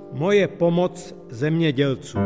Moje pomoc zemědělcům.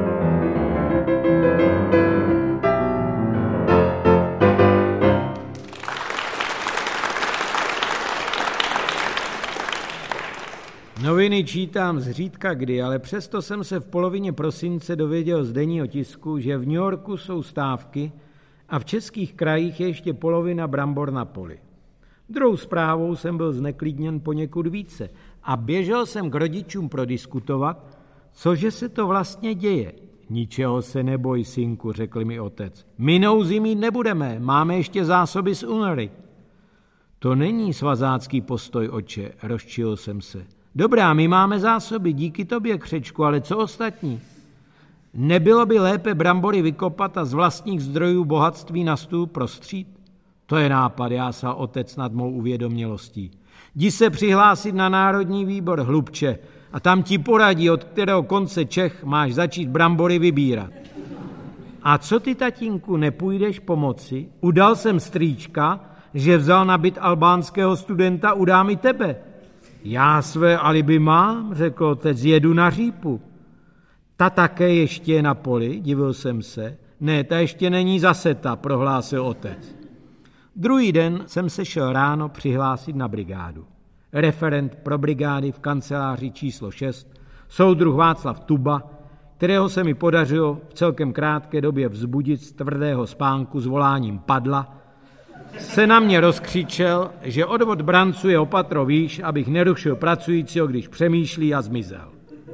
Noviny čítám zřídka kdy, ale přesto jsem se v polovině prosince dověděl z denního tisku, že v New Yorku jsou stávky a v českých krajích je ještě polovina brambor na poli. Druhou zprávou jsem byl zneklidněn poněkud více a běžel jsem k rodičům prodiskutovat, cože se to vlastně děje. Ničeho se neboj, synku, řekl mi otec. My nouzi mít nebudeme, máme ještě zásoby z únory. To není svazácký postoj, otče, rozčilil jsem se. Dobrá, my máme zásoby, díky tobě, křečku, ale co ostatní? Nebylo by lépe brambory vykopat a z vlastních zdrojů bohatství na stůl prostřít? To je nápad, jásal otec nad mou uvědomělostí. Jdi se přihlásit na Národní výbor, hlubče, a tam ti poradí, od kterého konce Čech máš začít brambory vybírat. A co ty, tatínku, nepůjdeš pomoci? Udal jsem strýčka, že vzal na byt albánského studenta, udám i tebe. Já své alibi mám, řekl otec, jedu na řípu. Ta také ještě je na poli, divil jsem se. Ne, ta ještě není zaseta, prohlásil otec. Druhý den jsem se šel ráno přihlásit na brigádu. Referent pro brigády v kanceláři číslo 6, soudruh Václav Tuba, kterého se mi podařilo v celkem krátké době vzbudit z tvrdého spánku s voláním padla, se na mě rozkřičel, že odvod branců je opatro výš, abych nerušil pracujícího, když přemýšlí, a zmizel.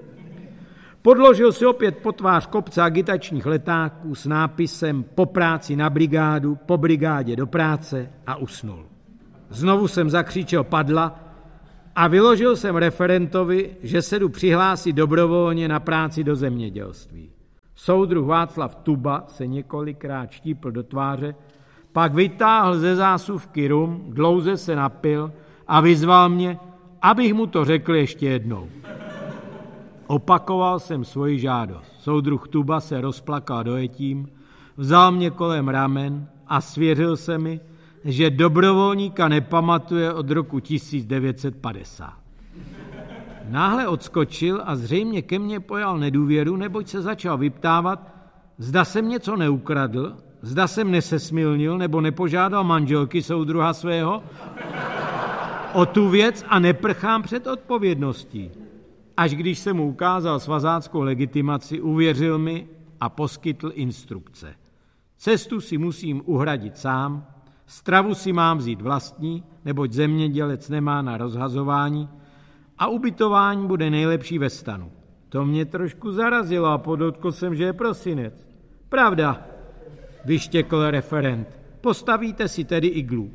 Podložil si opět po tvář kopce agitačních letáků s nápisem po práci na brigádu, po brigádě do práce a usnul. Znovu jsem zakřičel padla a vyložil jsem referentovi, že se jdu přihlásit dobrovolně na práci do zemědělství. Soudruh Václav Tuba se několikrát štípl do tváře, pak vytáhl ze zásuvky rum, dlouze se napil a vyzval mě, abych mu to řekl ještě jednou. Opakoval jsem svoji žádost. Soudruh Tuba se rozplakal dojetím, vzal mě kolem ramen a svěřil se mi, že dobrovolníka nepamatuje od roku 1950. Náhle odskočil a zřejmě ke mně pojal nedůvěru, neboť se začal vyptávat, zda jsem něco neukradl, zda jsem nesesmilnil nebo nepožádal manželky soudruha svého o tu věc a neprchám před odpovědností. Až když jsem mu ukázal svazáckou legitimaci, uvěřil mi a poskytl instrukce. Cestu si musím uhradit sám, stravu si mám vzít vlastní, neboť zemědělec nemá na rozhazování a ubytování bude nejlepší ve stanu. To mě trošku zarazilo a podotkl jsem, že je prosinec. Pravda, vyštěkl referent. Postavíte si tedy iglu.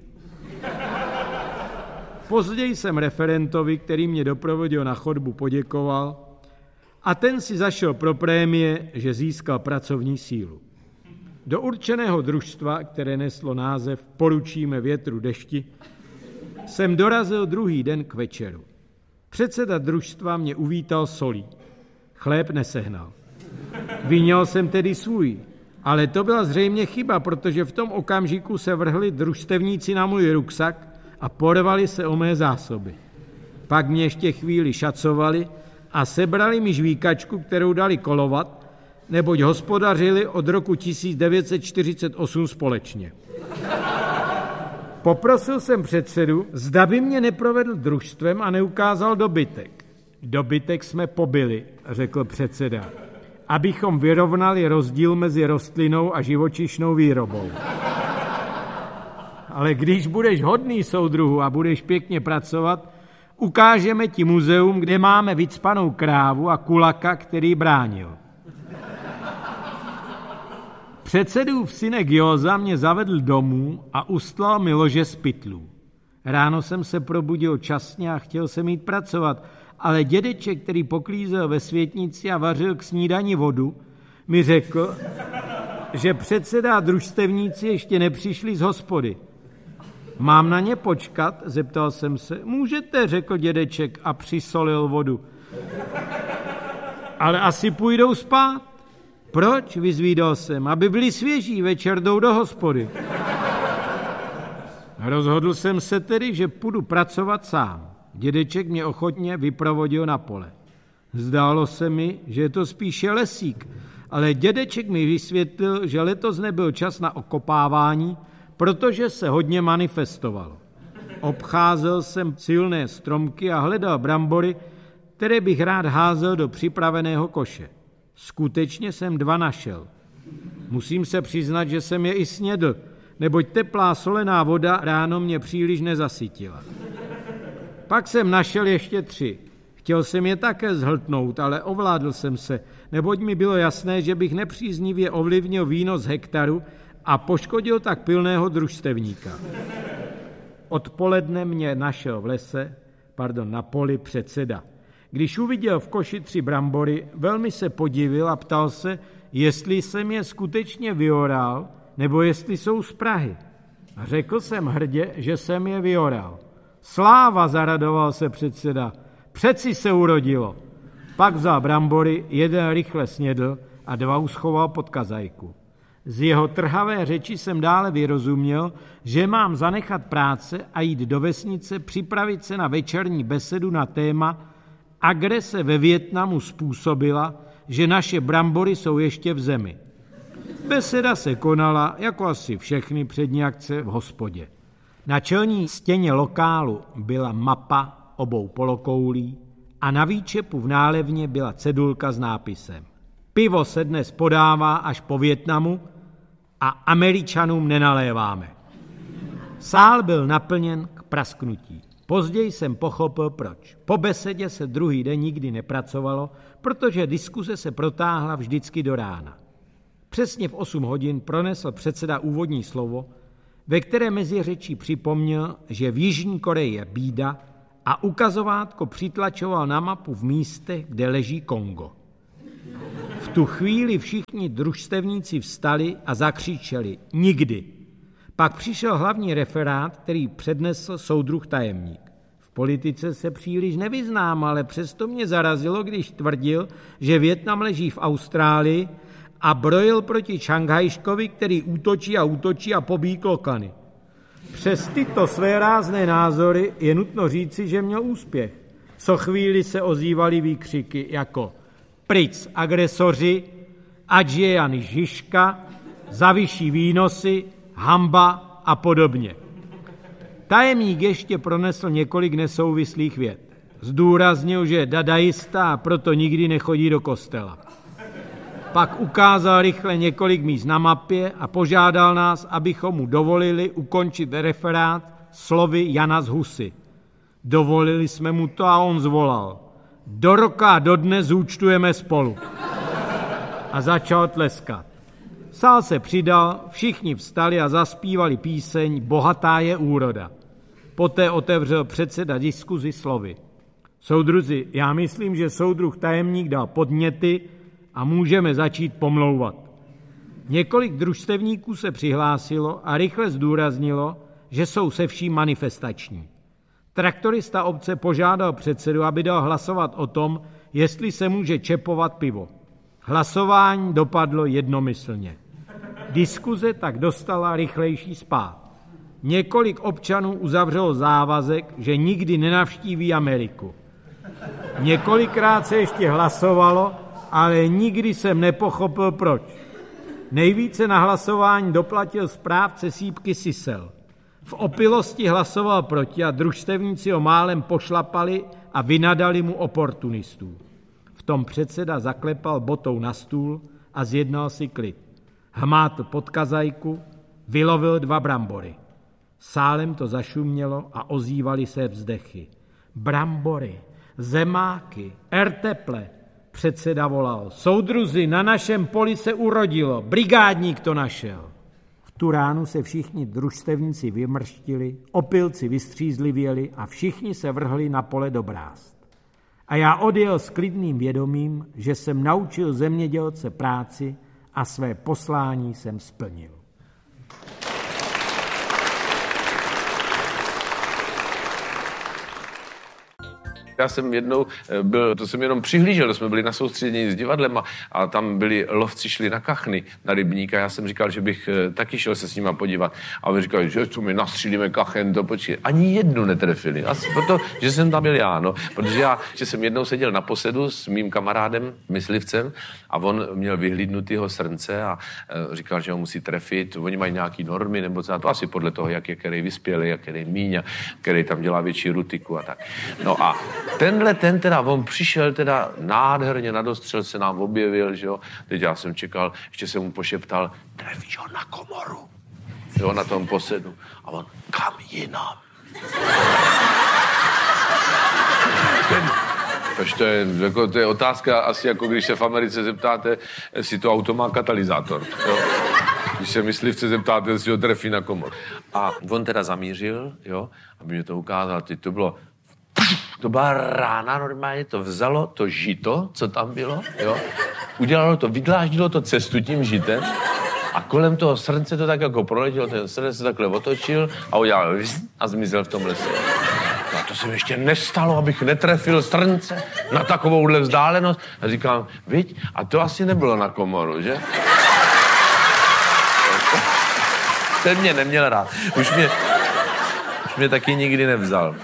Později jsem referentovi, který mě doprovodil na chodbu, poděkoval a ten si zašel pro prémie, že získal pracovní sílu. Do určeného družstva, které neslo název Poručíme větru dešti, jsem dorazil druhý den k večeru. Předseda družstva mě uvítal solí. Chléb nesehnal. Vyněl jsem tedy svůj, ale to byla zřejmě chyba, protože v tom okamžiku se vrhli družstevníci na můj ruksak a porvali se o mé zásoby. Pak mě ještě chvíli šacovali a sebrali mi žvíkačku, kterou dali kolovat, neboť hospodařili od roku 1948 společně. Poprosil jsem předsedu, zda by mě neprovedl družstvem a neukázal dobytek. Dobytek jsme pobili, řekl předseda, abychom vyrovnali rozdíl mezi rostlinnou a živočišnou výrobou. Ale když budeš hodný, soudruhu, a budeš pěkně pracovat, ukážeme ti muzeum, kde máme vycpanou krávu a kulaka, který bránil. Předsedův synek Józa mě zavedl domů a ustlal mi lože z pytlů. Ráno jsem se probudil časně a chtěl jsem jít pracovat, ale dědeček, který poklízel ve světnici a vařil k snídani vodu, mi řekl, že předseda a družstevníci ještě nepřišli z hospody. Mám na ně počkat? Zeptal jsem se. Můžete, řekl dědeček a přisolil vodu. Ale asi půjdou spát. Proč? Vyzvídal jsem. Aby byli svěží, večer jdou do hospody. Rozhodl jsem se tedy, že půjdu pracovat sám. Dědeček mě ochotně vyprovodil na pole. Zdálo se mi, že je to spíše lesík, ale dědeček mi vysvětlil, že letos nebyl čas na okopávání, protože se hodně manifestovalo. Obcházel jsem silné stromky a hledal brambory, které bych rád házel do připraveného koše. Skutečně jsem 2 našel. Musím se přiznat, že jsem je i snědl, neboť teplá solená voda ráno mě příliš nezasytila. Pak jsem našel ještě 3. Chtěl jsem je také zhltnout, ale ovládl jsem se, neboť mi bylo jasné, že bych nepříznivě ovlivnil výnos hektaru a poškodil tak pilného družstevníka. Odpoledne mě našel na poli předseda. Když uviděl v koši 3 brambory, velmi se podivil a ptal se, jestli jsem je skutečně vyoral, nebo jestli jsou z Prahy. A řekl jsem hrdě, že jsem je vyoral. Sláva, zaradoval se předseda, přeci se urodilo. Pak vzal brambory, 1 rychle snědl a 2 uschoval pod kazajku. Z jeho trhavé řeči jsem dále vyrozuměl, že mám zanechat práce a jít do vesnice připravit se na večerní besedu na téma agrese ve Vietnamu způsobila, že naše brambory jsou ještě v zemi. Beseda se konala, jako asi všechny přední akce, v hospodě. Na čelní stěně lokálu byla mapa obou polokoulí a na výčepu v nálevně byla cedulka s nápisem: Pivo se dnes podává až po Vietnamu a Američanům nenaléváme. Sál byl naplněn k prasknutí. Později jsem pochopil, proč. Po besedě se druhý den nikdy nepracovalo, protože diskuze se protáhla vždycky do rána. Přesně v 8 hodin pronesl předseda úvodní slovo, ve které mezi řečí připomněl, že v Jižní Koreji je bída, a ukazovátko přitlačoval na mapu v místech, kde leží Kongo. V tu chvíli všichni družstevníci vstali a zakřičeli nikdy. Pak přišel hlavní referát, který přednesl soudruh tajemník. V politice se příliš nevyznám, ale přesto mě zarazilo, když tvrdil, že Vietnam leží v Austrálii a brojil proti Šanghajškovi, který útočí a pobíjí klokany. Přes tyto své rázné názory je nutno říci, že měl úspěch. Co chvíli se ozývaly výkřiky jako pryč agresoři, ať je Jan Žižka, za vyšší výnosy, hamba a podobně. Tajemník ještě pronesl několik nesouvislých vět. Zdůraznil, že je dadaista a proto nikdy nechodí do kostela. Pak ukázal rychle několik míst na mapě a požádal nás, abychom mu dovolili ukončit referát slovy Jana z Husy. Dovolili jsme mu to a on zvolal: do roka a do dne zúčtujeme spolu. A začal tleskat. Sál se přidal, všichni vstali a zaspívali píseň Bohatá je úroda. Poté otevřel předseda diskuzi slovy: soudruzi, já myslím, že soudruh tajemník dal podněty a můžeme začít pomlouvat. Několik družstevníků se přihlásilo a rychle zdůraznilo, že jsou se vším manifestační. Traktorista obce požádal předsedu, aby dal hlasovat o tom, jestli se může čepovat pivo. Hlasování dopadlo jednomyslně. Diskuze tak dostala rychlejší spád. Několik občanů uzavřelo závazek, že nikdy nenavštíví Ameriku. Několikrát se ještě hlasovalo, ale nikdy jsem nepochopil, proč. Nejvíce na hlasování doplatil správce sýpky Sisel. V opilosti hlasoval proti a družstevníci ho málem pošlapali a vynadali mu oportunistů. V tom předseda zaklepal botou na stůl a zjednal si klid. Hmátl pod kazajku, vylovil 2 brambory. Sálem to zašumělo a ozývaly se vzdechy. Brambory, zemáky, erteple. Předseda volal: soudruzi, na našem poli se urodilo, brigádník to našel. V tu ránu se všichni družstevníci vymrštili, opilci vystřízlivěli a všichni se vrhli na pole do brázd. A já odjel s klidným vědomím, že jsem naučil zemědělce práci a své poslání jsem splnil. Já jsem jednou byl, to jsem jenom přihlížel, to jsme byli na soustředění s divadlem a tam byli lovci šli na kachny, na rybník a já jsem říkal, že bych taky šel se s nima podívat. A oni říkali, že co my nastřílíme kachen, to počkej. Ani jednu netrefili. Asi proto, že jsem tam byl já, no. Protože já, že jsem jednou seděl na posedu s mým kamarádem, myslivcem, a on měl vyhlídnutýho srnce a říkal, že ho musí trefit. Oni mají nějaký normy, nebo co, to asi podle toho, jak je který vyspělý, jak který míň, který tam dělá větší rutiku a tak. No a ten teda, on přišel teda nádherně na dostřel, se nám objevil, že jo. Teď já jsem čekal, ještě jsem mu pošeptal, trefíš ho na komoru. Jo, na tom posedu. A on, kam jinam? To je otázka asi jako když se v Americe zeptáte, jestli to auto má katalyzátor. Jo? Když se myslivce zeptáte, jestli ho trefí na komor. A on teda zamířil, jo, aby mě to ukázal. Teď to byla rána normálně, to vzalo to žito, co tam bylo, jo, udělalo to, vydláždilo to cestu tím žitem a kolem toho srnce to tak jako proletělo, ten srnce se takhle otočil a udělal a zmizel v tom lese. No a to se mi ještě nestalo, abych netrefil srnce na takovouhle vzdálenost. A říkám, viď, a to asi nebylo na komoru, že? Ten mě neměl rád. Už mě taky nikdy nevzal.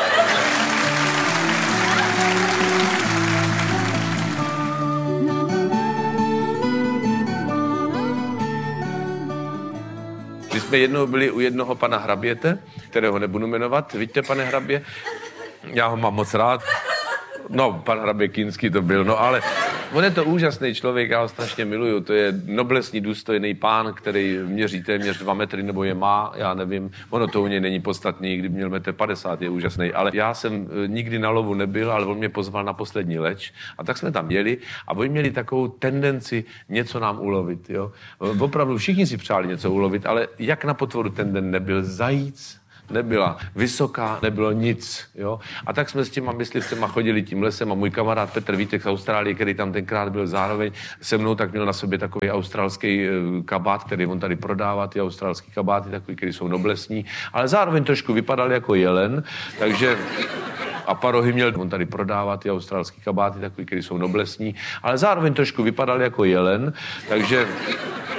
My jsme jednou byli u jednoho pana hraběte, kterého nebudu jmenovat. Víte, pane hrabě? Já ho mám moc rád. No, pan hrabě Kinský to byl, no ale on je to úžasný člověk, já ho strašně miluju. To je noblesní, důstojný pán, který měří téměř 2 metry, nebo je má, já nevím. Ono to u něj není podstatný, kdyby měl 1,50 m, je úžasný. Ale já jsem nikdy na lovu nebyl, ale on mě pozval na poslední leč. A tak jsme tam jeli a oni měli takovou tendenci něco nám ulovit, jo. Opravdu všichni si přáli něco ulovit, ale jak na potvoru ten den nebyl zajíc, nebyla vysoká, nebylo nic, jo. A tak jsme s těma myslivcema chodili tím lesem a můj kamarád Petr Vítek z Austrálie, který tam tenkrát byl zároveň se mnou, tak měl na sobě takový australský kabát, který on tady prodává, ty australský kabáty, takový, který jsou noblesní, ale zároveň trošku vypadal jako jelen, takže a parohy měl, on tady prodává ty australský kabáty, takový, který jsou noblesní, ale zároveň trošku vypadal jako jelen, takže